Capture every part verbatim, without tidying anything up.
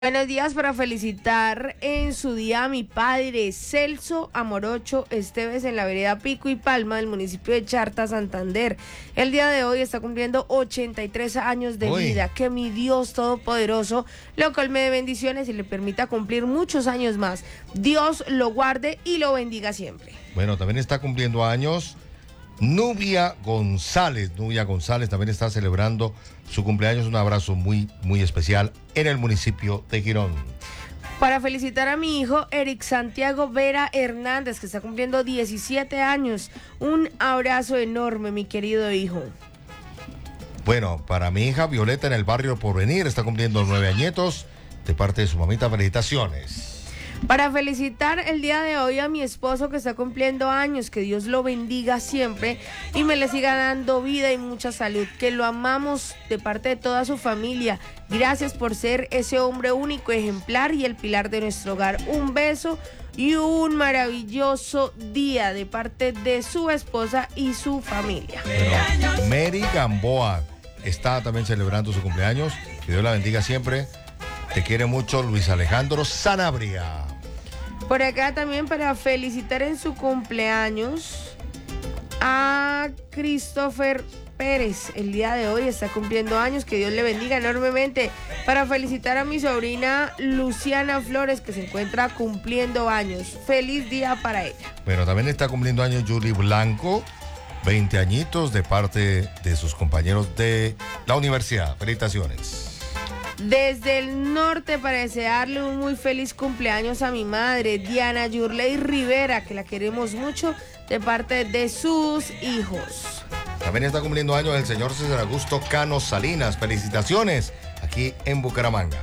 Buenos días para felicitar en su día a mi padre Celso Amorocho Esteves en la vereda Pico y Palma del municipio de Charta, Santander. El día de hoy está cumpliendo ochenta y tres años de Uy. vida. Que mi Dios Todopoderoso lo colme de bendiciones y le permita cumplir muchos años más. Dios lo guarde y lo bendiga siempre. Bueno, también está cumpliendo años Nubia González. Nubia González también está celebrando su cumpleaños. Un abrazo muy, muy especial en el municipio de Girón. Para felicitar a mi hijo Eric Santiago Vera Hernández, que está cumpliendo diecisiete años. Un abrazo enorme, mi querido hijo. Bueno, para mi hija Violeta en el barrio Porvenir, está cumpliendo nueve añitos. De parte de su mamita, felicitaciones. Para felicitar el día de hoy a mi esposo que está cumpliendo años, que Dios lo bendiga siempre y me le siga dando vida y mucha salud, que lo amamos de parte de toda su familia. Gracias por ser ese hombre único, ejemplar y el pilar de nuestro hogar. Un beso y un maravilloso día de parte de su esposa y su familia. Bueno, Mary Gamboa está también celebrando su cumpleaños. Que Dios la bendiga siempre. Te quiere mucho Luis Alejandro Sanabria. Por acá también para felicitar en su cumpleaños a Christopher Pérez. El día de hoy está cumpliendo años, que Dios le bendiga enormemente. Para felicitar a mi sobrina Luciana Flores, que se encuentra cumpliendo años. Feliz día para ella. Bueno, también está cumpliendo años Julie Blanco, veinte añitos de parte de sus compañeros de la universidad. Felicitaciones. Desde el norte, para desearle un muy feliz cumpleaños a mi madre, Diana Yurley Rivera, que la queremos mucho, de parte de sus hijos. También está cumpliendo años el señor César Augusto Cano Salinas. Felicitaciones aquí en Bucaramanga.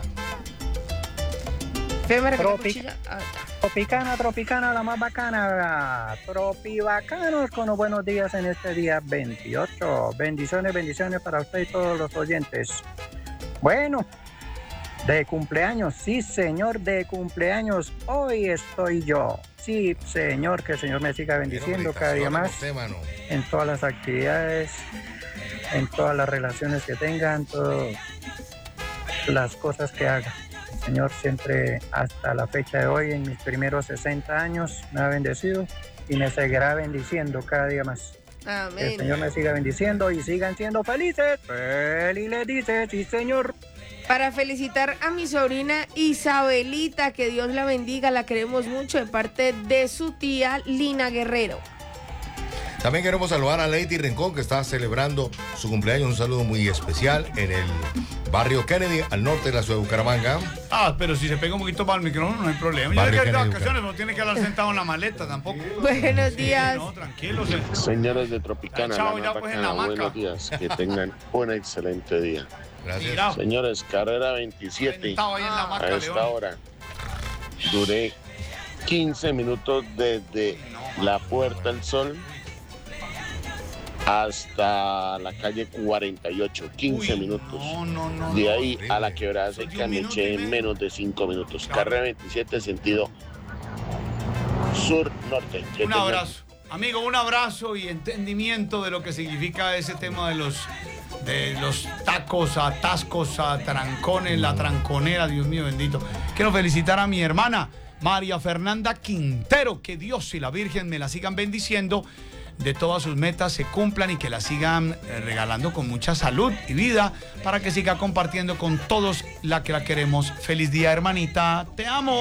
Tropi- Tropicana, Tropicana, la más bacana. Tropibacanos con los buenos días en este día veintiocho. Bendiciones, bendiciones para usted y todos los oyentes. Bueno, de cumpleaños, sí señor, de cumpleaños, hoy estoy yo. Sí señor, que el Señor me siga bendiciendo cada día más en todas las actividades, en todas las relaciones que tengan, todas las cosas que haga. El Señor siempre hasta la fecha de hoy, en mis primeros sesenta años, me ha bendecido y me seguirá bendiciendo cada día más. Amén. Que el Señor me siga bendiciendo y sigan siendo felices. Feliz le dice, sí señor. Para felicitar a mi sobrina Isabelita, que Dios la bendiga, la queremos mucho, de parte de su tía Lina Guerrero. También queremos saludar a Lady Rincón, que está celebrando su cumpleaños. Un saludo muy especial en el barrio Kennedy, al norte de la ciudad de Bucaramanga. Ah, pero si se pega un poquito para el micrófono no hay problema. Yo Barrio creo que de Kennedy, vacaciones no tiene que hablar sentado en la maleta tampoco. Buenos Sí, días. no, tranquilo. se- Señores de Tropicana, Chao, la ya más pues en la bacana, hamaca. buenos días, que tengan un excelente día. Gracias. Mira, Señores, carrera veintisiete, sentado ahí en la a hamaca, esta León. hora duré quince minutos desde la Puerta del Sol hasta la calle cuarenta y ocho, quince Uy, minutos. No, no, no. De no. ahí a la quebrada Son seca diez me minutos eché y en medio. menos de cinco minutos. Claro. Carrera veintisiete, sentido sur-norte. Que Un tengan- abrazo. Amigo, un abrazo y entendimiento de lo que significa ese tema de los de los tacos, atascos, atrancones, la tranconera, Dios mío bendito. Quiero felicitar a mi hermana María Fernanda Quintero, que Dios y la Virgen me la sigan bendiciendo, de todas sus metas se cumplan y que la sigan eh, regalando con mucha salud y vida para que siga compartiendo con todos la que la queremos. Feliz día, hermanita, te amo.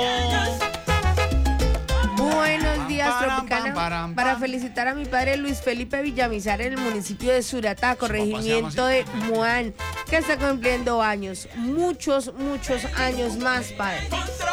Buenos días, Pam, param, Tropicana. pam, param, Para pam. felicitar a mi padre Luis Felipe Villamizar en el municipio de Suratá, Su papá se corregimiento llama de así. Muán, que está cumpliendo años. Muchos, muchos años más, padre.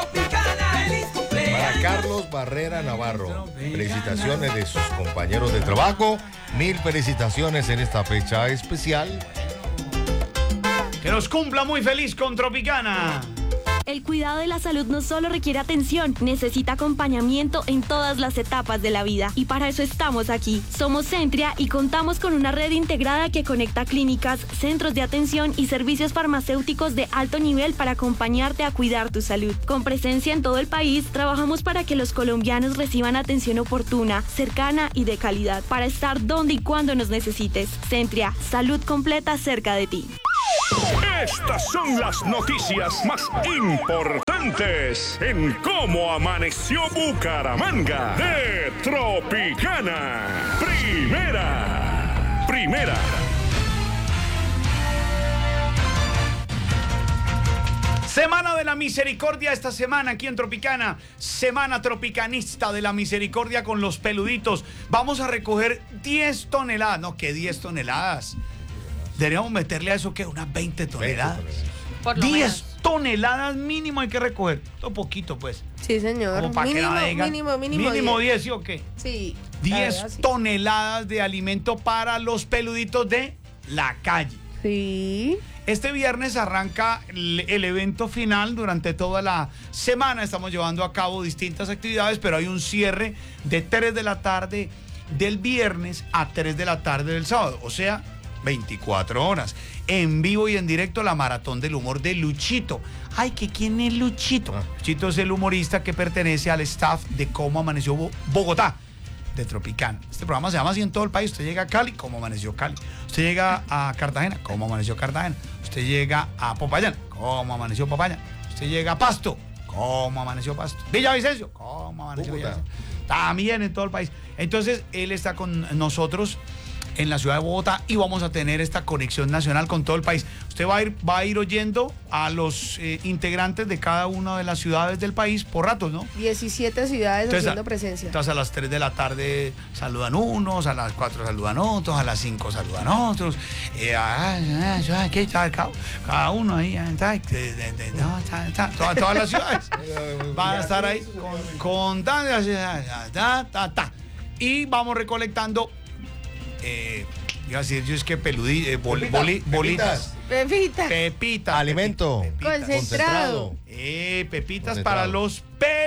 Para Carlos Barrera Navarro, felicitaciones de sus compañeros de trabajo. Mil felicitaciones en esta fecha especial. Que nos cumpla muy feliz con Tropicana. El cuidado de la salud no solo requiere atención, necesita acompañamiento en todas las etapas de la vida. Y para eso estamos aquí. Somos Centria y contamos con una red integrada que conecta clínicas, centros de atención y servicios farmacéuticos de alto nivel para acompañarte a cuidar tu salud. Con presencia en todo el país, trabajamos para que los colombianos reciban atención oportuna, cercana y de calidad, para estar donde y cuando nos necesites. Centria, salud completa cerca de ti. Estas son las noticias más importantes en cómo amaneció Bucaramanga de Tropicana. Primera, primera. Semana de la Misericordia esta semana aquí en Tropicana. Semana tropicanista de la Misericordia con los peluditos. Vamos a recoger diez toneladas. No, ¿qué diez toneladas? Deberíamos meterle a eso, ¿qué? Unas veinte toneladas. Por lo diez menos. toneladas mínimo hay que recoger. Un poquito, pues. Sí, señor. Como para Mínimo, que la digan. mínimo, mínimo. Mínimo diez, ¿sí o qué? Sí. la diez verdad, sí. toneladas de alimento para los peluditos de la calle. Sí. Este viernes arranca el, el evento final. Durante toda la semana estamos llevando a cabo distintas actividades, pero hay un cierre de tres de la tarde del viernes a tres de la tarde del sábado, o sea, veinticuatro horas. En vivo y en directo la Maratón del Humor de Luchito. Ay, ¿que quién es Luchito? Ah. Luchito es el humorista que pertenece al staff de Cómo Amaneció Bo- Bogotá, de Tropicana. Este programa se llama así en todo el país. Usted llega a Cali, Cómo Amaneció Cali. Usted llega a Cartagena, Cómo Amaneció Cartagena. Usted llega a Popayán, Cómo Amaneció Popayán. Usted llega a Pasto, Cómo Amaneció Pasto. Villavicencio, Cómo Amaneció Bogotá. Villavicencio. También en todo el país. Entonces, él está con nosotros en la ciudad de Bogotá y vamos a tener esta conexión nacional con todo el país. Usted va a ir, va a ir oyendo a los eh, integrantes de cada una de las ciudades del país por ratos, ¿no? diecisiete ciudades Entonces, haciendo a- presencia. Entonces a las tres de la tarde saludan unos, a las cuatro saludan otros, a las cinco saludan otros. Eh, ah, ah, ah, aquí está cada, cada uno ahí, ah, está, de- de- de- no, está, está, todas, todas las ciudades van a estar ahí con, con ta, ta, ta, ta, ta. Y vamos recolectando, eh, iba a decir yo es que peludí, eh, bol- Pepita, boli- bolitas, Pepita. pepitas, Alimento. pepitas. Concentrado. Eh, pepitas Concentrado. para los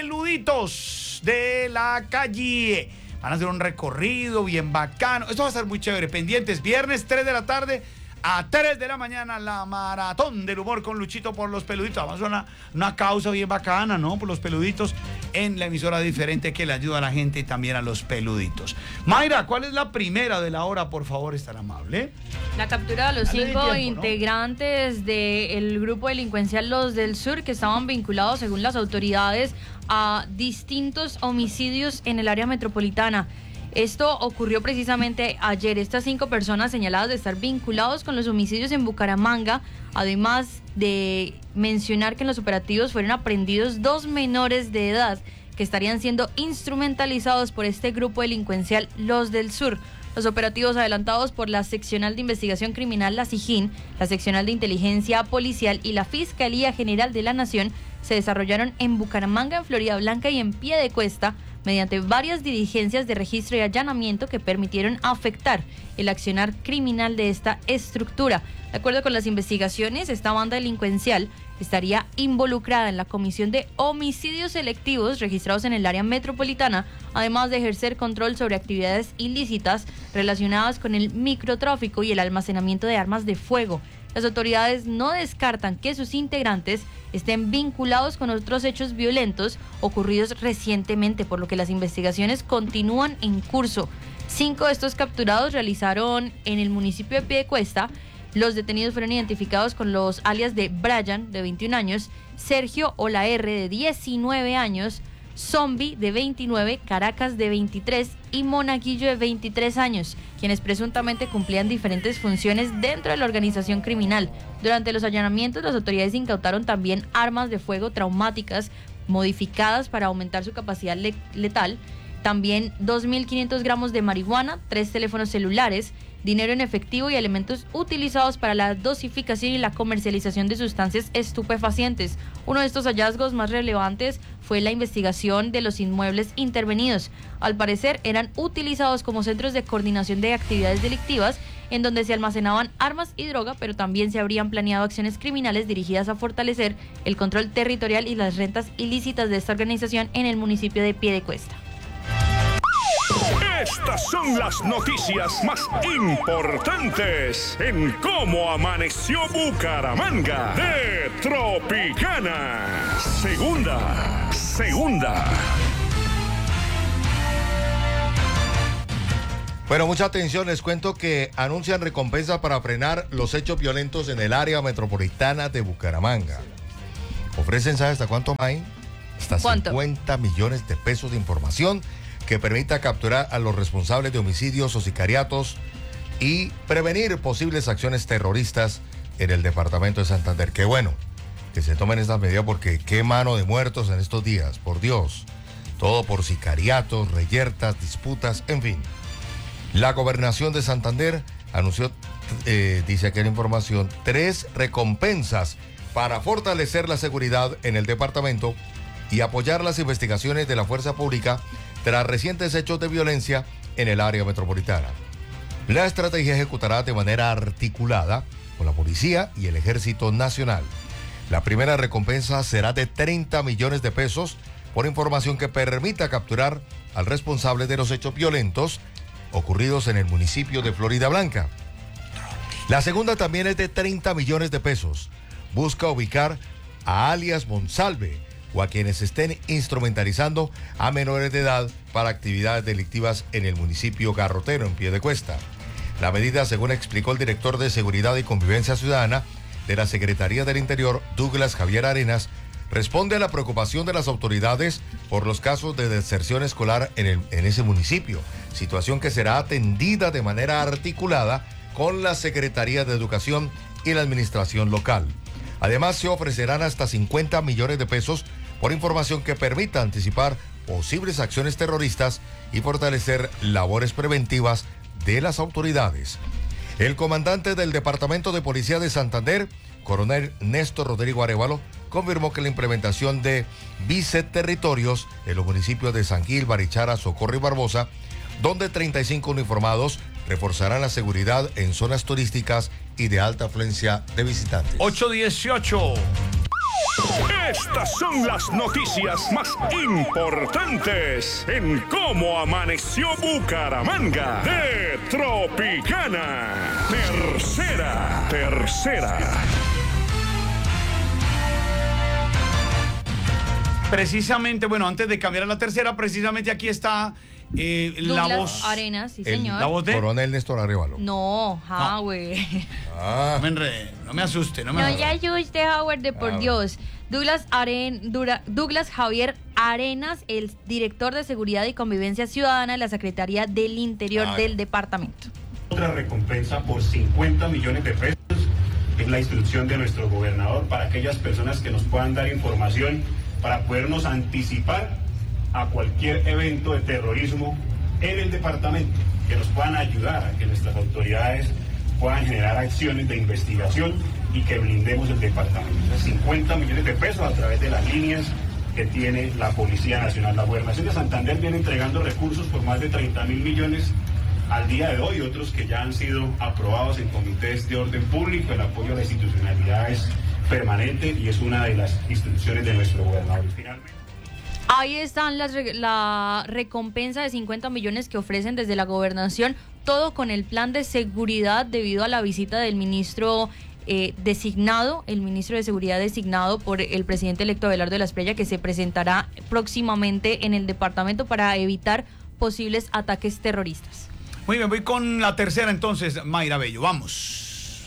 peluditos de la calle. Van a hacer un recorrido bien bacano. Esto va a estar muy chévere. Pendientes, viernes tres de la tarde a tres de la mañana, la Maratón del Humor con Luchito por los peluditos. Vamos a una, una causa bien bacana, ¿no? Por los peluditos en la emisora diferente que le ayuda a la gente y también a los peluditos. Mayra, ¿cuál es la primera de la hora, por favor, es tan amable? La captura de los Dale de cinco tiempo, ¿no? integrantes del grupo delincuencial Los del Sur, que estaban vinculados, según las autoridades, a distintos homicidios en el área metropolitana. Esto ocurrió precisamente ayer. Estas cinco personas señaladas de estar vinculados con los homicidios en Bucaramanga, además de mencionar que en los operativos fueron aprehendidos dos menores de edad que estarían siendo instrumentalizados por este grupo delincuencial Los del Sur. Los operativos adelantados por la Seccional de Investigación Criminal, la SIJIN, la Seccional de Inteligencia Policial y la Fiscalía General de la Nación se desarrollaron en Bucaramanga, en Florida Blanca y en Piedecuesta, mediante varias diligencias de registro y allanamiento que permitieron afectar el accionar criminal de esta estructura. De acuerdo con las investigaciones, esta banda delincuencial estaría involucrada en la comisión de homicidios selectivos registrados en el área metropolitana, además de ejercer control sobre actividades ilícitas relacionadas con el microtráfico y el almacenamiento de armas de fuego. Las autoridades no descartan que sus integrantes estén vinculados con otros hechos violentos ocurridos recientemente, por lo que las investigaciones continúan en curso. Cinco de estos capturados realizaron en el municipio de Piedecuesta. Los detenidos fueron identificados con los alias de Brian, de veintiún años, Sergio Olaerre, de diecinueve años, Zombie, de veintinueve, Caracas, de veintitrés y Monaguillo, de veintitrés años, quienes presuntamente cumplían diferentes funciones dentro de la organización criminal. Durante los allanamientos, las autoridades incautaron también armas de fuego traumáticas modificadas para aumentar su capacidad le- letal, también dos mil quinientos gramos de marihuana, tres teléfonos celulares, dinero en efectivo y elementos utilizados para la dosificación y la comercialización de sustancias estupefacientes. Uno de estos hallazgos más relevantes fue la investigación de los inmuebles intervenidos. Al parecer eran utilizados como centros de coordinación de actividades delictivas en donde se almacenaban armas y droga, pero también se habrían planeado acciones criminales dirigidas a fortalecer el control territorial y las rentas ilícitas de esta organización en el municipio de Piedecuesta. Estas son las noticias más importantes en cómo amaneció Bucaramanga de Tropicana. Segunda, segunda. Bueno, mucha atención, les cuento que anuncian recompensas para frenar los hechos violentos en el área metropolitana de Bucaramanga. Ofrecen, ¿sabes hasta cuánto, May? Hasta ¿Cuánto? cincuenta millones de pesos de información que permita capturar a los responsables de homicidios o sicariatos y prevenir posibles acciones terroristas en el departamento de Santander. Qué bueno que se tomen estas medidas porque qué mano de muertos en estos días, por Dios. Todo por sicariatos, reyertas, disputas, en fin. La gobernación de Santander anunció, eh, dice aquí la información, tres recompensas para fortalecer la seguridad en el departamento y apoyar las investigaciones de la fuerza pública tras recientes hechos de violencia en el área metropolitana. La estrategia ejecutará de manera articulada con la Policía y el Ejército Nacional. La primera recompensa será de treinta millones de pesos por información que permita capturar al responsable de los hechos violentos ocurridos en el municipio de Florida Blanca. La segunda también es de treinta millones de pesos. Busca ubicar a alias Monsalve o a quienes estén instrumentalizando a menores de edad para actividades delictivas en el municipio garrotero en Piedecuesta. La medida, según explicó el director de Seguridad y Convivencia Ciudadana de la Secretaría del Interior, Douglas Javier Arenas, responde a la preocupación de las autoridades por los casos de deserción escolar en, el, en ese municipio, situación que será atendida de manera articulada con la Secretaría de Educación y la Administración Local. Además, se ofrecerán hasta cincuenta millones de pesos por información que permita anticipar posibles acciones terroristas y fortalecer labores preventivas de las autoridades. El comandante del Departamento de Policía de Santander, coronel Néstor Rodrigo Arévalo, confirmó que la implementación de viceterritorios en los municipios de San Gil, Barichara, Socorro y Barbosa, donde treinta y cinco uniformados reforzarán la seguridad en zonas turísticas y de alta afluencia de visitantes. ocho dieciocho. Estas son las noticias más importantes en Cómo Amaneció Bucaramanga de Tropicana. Tercera, tercera. Precisamente, bueno, antes de cambiar a la tercera, precisamente aquí está eh, la Douglas voz. Arenas, sí, El- señor. La voz de. Coronel Néstor Arévalo. No, ja, güey. Ah, No me enrede, no me asuste, no me No, asuste. ya ayuste, Howard, de por Ah, Dios. Douglas, Aren, Dura- Douglas Javier Arenas, el director de Seguridad y Convivencia Ciudadana de la Secretaría del Interior Ah, del departamento. Otra recompensa por cincuenta millones de pesos es la instrucción de nuestro gobernador para aquellas personas que nos puedan dar información para podernos anticipar a cualquier evento de terrorismo en el departamento, que nos puedan ayudar a que nuestras autoridades puedan generar acciones de investigación y que blindemos el departamento. O sea, cincuenta millones de pesos a través de las líneas que tiene la Policía Nacional. La Gobernación de Santander viene entregando recursos por más de treinta mil millones al día de hoy, otros que ya han sido aprobados en comités de orden público. El apoyo a la institucionalidad es permanente y es una de las instrucciones de nuestro gobernador. Finalmente, Ahí están las re- la recompensa de cincuenta millones que ofrecen desde la gobernación, todo con el plan de seguridad debido a la visita del ministro eh, designado, el ministro de Seguridad designado por el presidente electo Abelardo de la Espriella, que se presentará próximamente en el departamento para evitar posibles ataques terroristas. Muy bien, voy con la tercera entonces, Mayra Bello, vamos.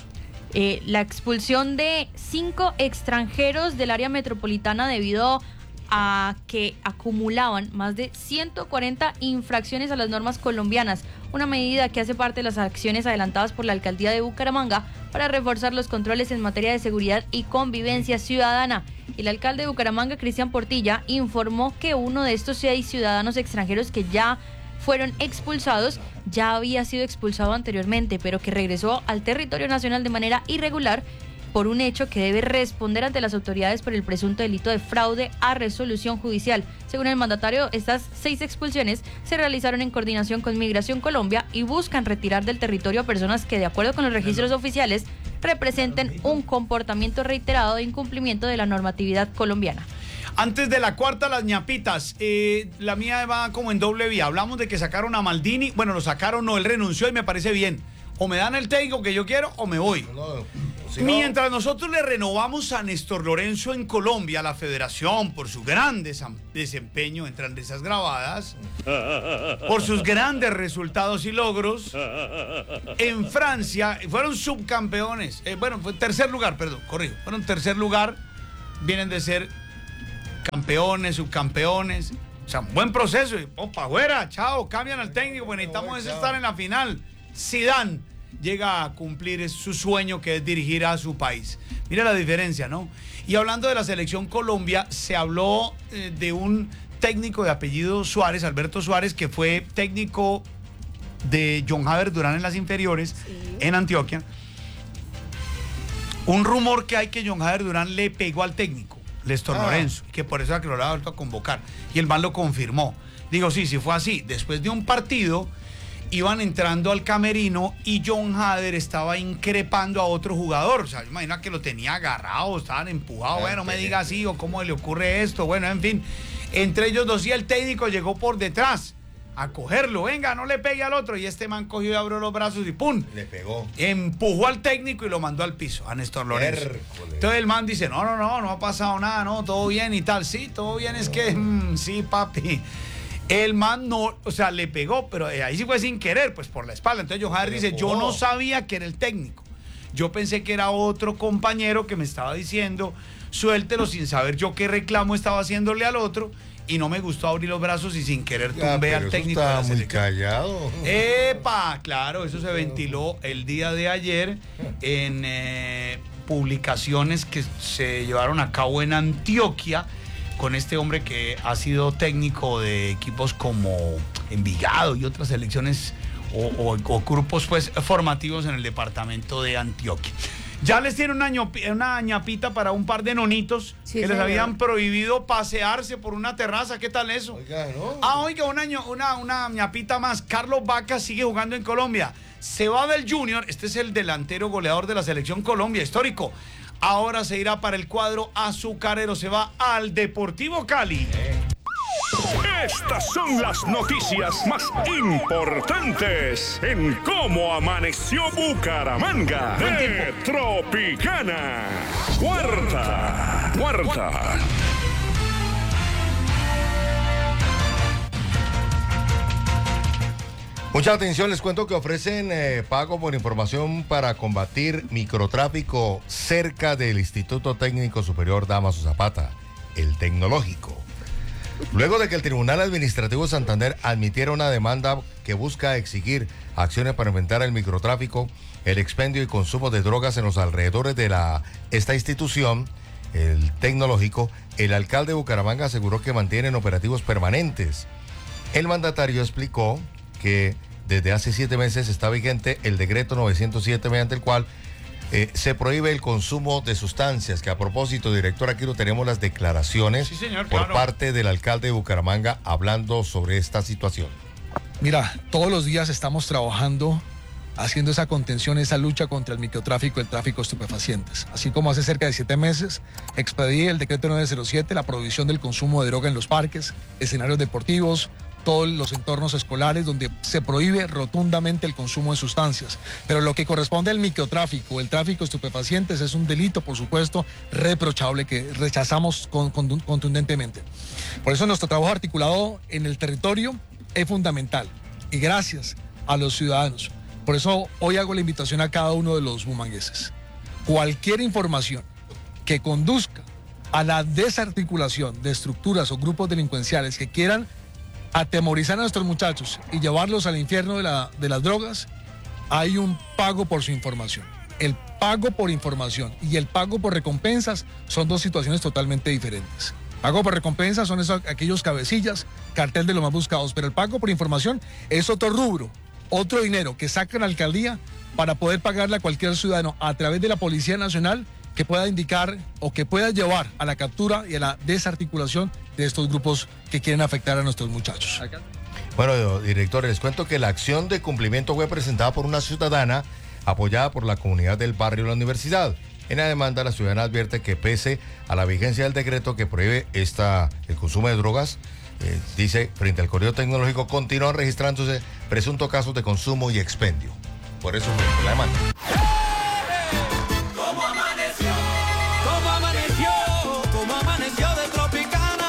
Eh, la expulsión de cinco extranjeros del área metropolitana debido a que acumulaban más de ciento cuarenta infracciones a las normas colombianas, una medida que hace parte de las acciones adelantadas por la alcaldía de Bucaramanga para reforzar los controles en materia de seguridad y convivencia ciudadana. El alcalde de Bucaramanga, Cristian Portilla, informó que uno de estos seis ciudadanos extranjeros que ya fueron expulsados ya había sido expulsado anteriormente, pero que regresó al territorio nacional de manera irregular por un hecho que debe responder ante las autoridades por el presunto delito de fraude a resolución judicial. Según el mandatario, estas seis expulsiones se realizaron en coordinación con Migración Colombia y buscan retirar del territorio a personas que, de acuerdo con los registros oficiales, representen un comportamiento reiterado de incumplimiento de la normatividad colombiana. Antes de la cuarta, las ñapitas. Eh, la mía va como en doble vía. Hablamos de que sacaron a Maldini. Bueno, lo sacaron, no, él renunció y me parece bien. O me dan el técnico que yo quiero o me voy. No, si no... Mientras nosotros le renovamos a Néstor Lorenzo en Colombia, la federación, por su gran desam- desempeño en Grandezas Grabadas, por sus grandes resultados y logros, en Francia fueron subcampeones, eh, bueno, fue tercer lugar, perdón, corrijo, fueron tercer lugar, vienen de ser campeones, subcampeones, o sea, un buen proceso, y opa, fuera, chao, cambian al técnico, pues necesitamos es estar en la final. Zidane llega a cumplir su sueño, que es dirigir a su país. Mira la diferencia, ¿no? Y hablando de la selección Colombia, se habló eh, de un técnico de apellido Suárez, Alberto Suárez, que fue técnico de John Javier Durán en las inferiores, sí, en Antioquia. Un rumor que hay que John Javier Durán le pegó al técnico, Néstor ah. Lorenzo, que por eso era que lo había vuelto a convocar. Y el man lo confirmó. Digo, sí, sí fue así. Después de un partido, iban entrando al camerino y John Hader estaba increpando a otro jugador. O sea, imagina que lo tenía agarrado, estaban empujados. Bueno, me diga así, o cómo le ocurre esto. Bueno, en fin. Entre ellos dos, y el técnico llegó por detrás a cogerlo. Venga, no le pegue al otro. Y este man cogió y abrió los brazos y ¡pum! Le pegó. Empujó al técnico y lo mandó al piso, a Néstor Lorenzo. Hércole. Entonces el man dice, no, no, no, no ha pasado nada, no, todo bien y tal. Sí, todo bien, es que, mmm, sí, papi. El man no, o sea, le pegó, pero ahí sí fue sin querer, pues por la espalda. Entonces John Javier dice, yo no sabía que era el técnico. Yo pensé que era otro compañero que me estaba diciendo, suéltelo, sin saber yo qué reclamo estaba haciéndole al otro. Y no me gustó abrir los brazos y sin querer tumbé al técnico. Estaba muy callado. ¡Epa! Claro, eso se ventiló el día de ayer en eh, publicaciones que se llevaron a cabo en Antioquia, con este hombre que ha sido técnico de equipos como Envigado y otras selecciones o, o, o grupos pues formativos en el departamento de Antioquia. Ya les tiene una, ñopi, una ñapita para un par de nonitos, sí, que señor, les habían prohibido pasearse por una terraza. ¿Qué tal eso? Oiga, ¿no? Ah, oiga, una, una, una ñapita más. Carlos Vaca sigue jugando en Colombia. Se va del Junior. Este es el delantero goleador de la selección Colombia, histórico. Ahora se irá para el cuadro azucarero. Se va al Deportivo Cali. Estas son las noticias más importantes en Cómo Amaneció Bucaramanga de Tropicana. Cuarta, cuarta. Mucha atención, les cuento que ofrecen eh, pago por información para combatir microtráfico cerca del Instituto Técnico Superior Dámaso Zapata, el Tecnológico. Luego de que el Tribunal Administrativo de Santander admitiera una demanda que busca exigir acciones para enfrentar el microtráfico, el expendio y consumo de drogas en los alrededores de la, esta institución, el Tecnológico, el alcalde de Bucaramanga aseguró que mantienen operativos permanentes. El mandatario explicó que desde hace siete meses está vigente el decreto novecientos siete, mediante el cual eh, se prohíbe el consumo de sustancias, que a propósito, director, aquí lo tenemos las declaraciones sí, señor, por claro. parte del alcalde de Bucaramanga hablando sobre esta situación. Mira, todos los días estamos trabajando, haciendo esa contención, esa lucha contra el microtráfico y el tráfico de estupefacientes. Así como hace cerca de siete meses expedí el decreto novecientos siete, la prohibición del consumo de droga en los parques, escenarios deportivos, todos los entornos escolares donde se prohíbe rotundamente el consumo de sustancias. Pero lo que corresponde al microtráfico, el tráfico de estupefacientes, es un delito, por supuesto, reprochable que rechazamos con, con, contundentemente. Por eso nuestro trabajo articulado en el territorio es fundamental y gracias a los ciudadanos. Por eso hoy hago la invitación a cada uno de los bumangueses. Cualquier información que conduzca a la desarticulación de estructuras o grupos delincuenciales que quieran atemorizar a nuestros muchachos y llevarlos al infierno de, la, de las drogas, hay un pago por su información. El pago por información y el pago por recompensas son dos situaciones totalmente diferentes. Pago por recompensas son esos, aquellos cabecillas, cartel de los más buscados, pero el pago por información es otro rubro, otro dinero que saca la alcaldía para poder pagarle a cualquier ciudadano a través de la Policía Nacional que pueda indicar o que pueda llevar a la captura y a la desarticulación de estos grupos que quieren afectar a nuestros muchachos. Bueno, director, les cuento que la acción de cumplimiento fue presentada por una ciudadana apoyada por la comunidad del barrio de la universidad. En la demanda, la ciudadana advierte que pese a la vigencia del decreto que prohíbe esta, el consumo de drogas, eh, dice, frente al correo tecnológico continúan registrándose presuntos casos de consumo y expendio. Por eso fue la demanda. ¿Cómo amaneció? ¿Cómo amaneció? ¿Cómo amaneció de Tropicana?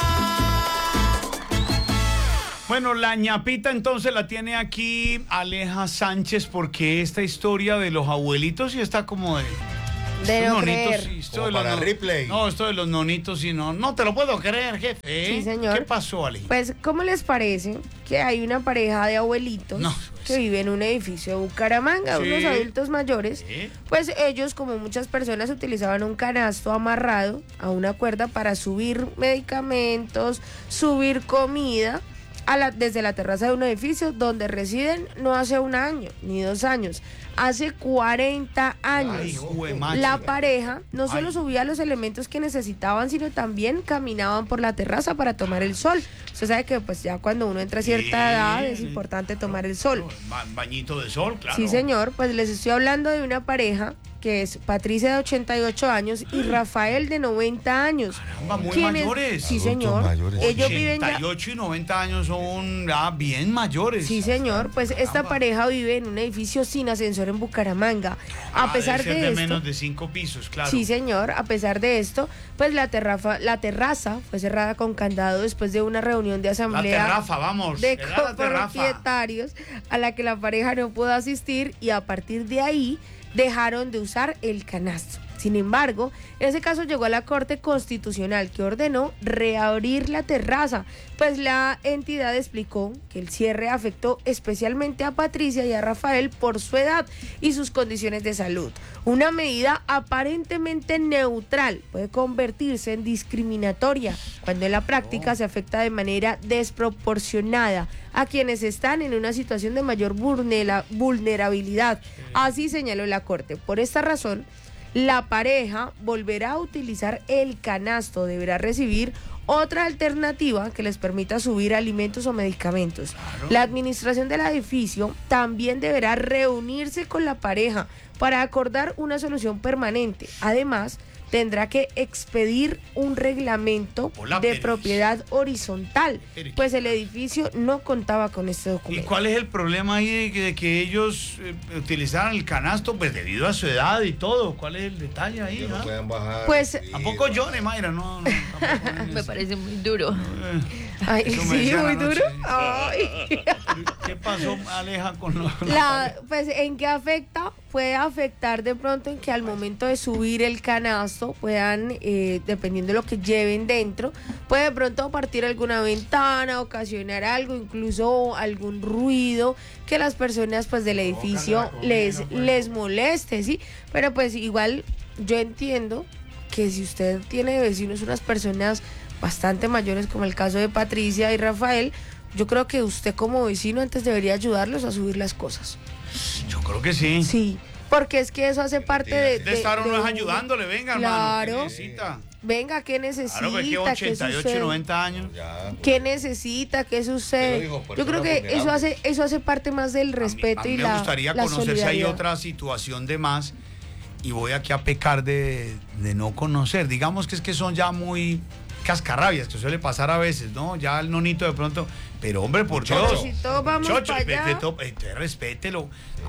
Bueno, la ñapita entonces la tiene aquí Aleja Sánchez, porque esta historia de los abuelitos sí está como de... De no creer. Sí, esto Como de los para no- replay. No, esto de los nonitos, sí, no, no te lo puedo creer, jefe. ¿eh? Sí, señor. ¿Qué pasó, Ale? Pues, ¿cómo les parece que hay una pareja de abuelitos No, que vive en un edificio de Bucaramanga, Sí. unos adultos mayores? ¿Eh? Pues ellos, como muchas personas, utilizaban un canasto amarrado a una cuerda para subir medicamentos, subir comida a la, desde la terraza de un edificio donde residen no hace un año ni dos años, hace cuarenta años. Ay, juemacho. La pareja no solo Ay. subía los elementos que necesitaban, sino también caminaban por la terraza para tomar el sol. Usted sabe que pues ya cuando uno entra a cierta Sí. edad es importante tomar el sol. Ba- bañito de sol, claro. Sí, señor, pues les estoy hablando de una pareja que es Patricia de ochenta y ocho años y Rafael de noventa años. Caramba, muy ¿Quiénes? mayores. Sí, Adultos señor. mayores. Ellos viven ya... ochenta y ocho y noventa años son ya bien mayores. Sí, señor, pues esta Caramba. pareja vive en un edificio sin ascensor en Bucaramanga. A Ah, pesar debe ser de, de esto, menos de cinco pisos, claro. sí, señor, a pesar de esto, pues la terraza, la terraza fue cerrada con candado después de una reunión de La asamblea terraza, vamos. de era la terraza. copropietarios a la que la pareja no pudo asistir y a partir de ahí dejaron de usar el canasto. Sin embargo, ese caso llegó a la Corte Constitucional, que ordenó reabrir la terraza, pues la entidad explicó que el cierre afectó especialmente a Patricia y a Rafael por su edad y sus condiciones de salud. Una medida aparentemente neutral puede convertirse en discriminatoria cuando en la práctica se afecta de manera desproporcionada a quienes están en una situación de mayor vulnera- vulnerabilidad. Así señaló la Corte. Por esta razón, la pareja volverá a utilizar el canasto, deberá recibir otra alternativa que les permita subir alimentos o medicamentos. La administración del edificio también deberá reunirse con la pareja para acordar una solución permanente. Además, tendrá que expedir un reglamento Hola, de Peris. propiedad horizontal, Peris. pues el edificio no contaba con este ¿Y documento. cuál es el problema ahí de que, de que ellos eh, utilizaran el canasto? Pues debido a su edad y todo. ¿Cuál es el detalle ahí? Que no ah? puedan bajar. Pues- Tampoco yo, Mayra, no. no tampoco es- Me parece muy duro. Eh, Ay, eso me sí, decían muy anoche. duro. Ay. ¿Qué pasó, Aleja, con los... La, pues, ¿en qué afecta? Puede afectar de pronto en que al momento de subir el canasto puedan, eh, dependiendo de lo que lleven dentro, puede de pronto partir alguna ventana, ocasionar algo, incluso algún ruido que las personas pues del edificio les, les moleste, ¿sí? Pero pues igual yo entiendo que si usted tiene de vecinos unas personas bastante mayores, como el caso de Patricia y Rafael, yo creo que usted como vecino antes debería ayudarlos a subir las cosas. Yo creo que sí. Sí, porque es que eso hace parte de... De estar uno es uno. ayudándole, venga, Claro. hermano. ¿Qué necesita? Venga, ¿qué necesita? Claro, porque ¿Qué ochenta y ocho y sucede? noventa años. Ya, ¿Qué necesita? ¿Qué sucede? Pero dijo, por Yo eso creo era que eso vulnerable. hace, eso hace parte más del respeto a mí, a mí y me la gustaría la conocer si hay solidaridad. otra situación de más, y voy aquí a pecar de, de no conocer. Digamos que es que son ya muy cascarrabias, que suele pasar a veces, ¿no? Ya el nonito de pronto, pero hombre, por Chocho. Dios. Si todos vamos Chocho, para ve- allá. ve to- eh, te- respételo.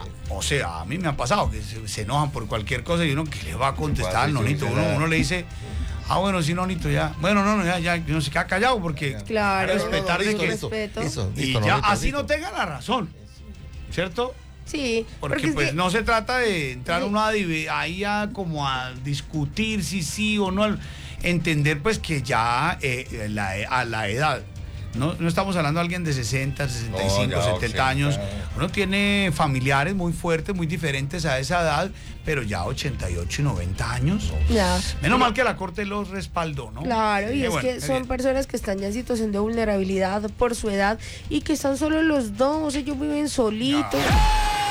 O sea, a mí me ha pasado que se, se enojan por cualquier cosa y uno que le va a contestar al nonito. Uno, uno le dice, ah, bueno, sí, nonito, ya. Bueno, no, no, ya, ya, no se queda callado porque Claro, respetar de listo, que... listo, respeto. listo, Y listo, ya, Nonito, así listo. no tenga la razón, ¿cierto? Sí, Porque, porque, es pues que- no se trata de entrar Sí. uno a divi- ahí a como a discutir si sí o no, entender pues que ya eh, la- a la edad, no, no estamos hablando de alguien de sesenta, sesenta y cinco, No, ya, setenta ochenta. años, uno tiene familiares muy fuertes, muy diferentes a esa edad, pero ya ochenta y ocho y noventa años. Ya. Menos mal que la Corte los respaldó, ¿no? Claro, y Eh, es bueno, que qué son bien. personas que están ya en situación de vulnerabilidad por su edad y que están solo los dos, ellos viven solitos.